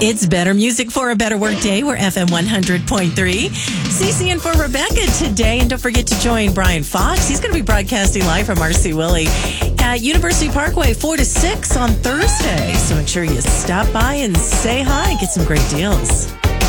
It's better music for a better work day. We're FM 100.3. Cece in for Rebecca today. And don't forget to join Brian Fox. He's going to be broadcasting live from RC Willey at University Parkway 4 to 6 on Thursday. So make sure you stop by and say hi. Get some great deals.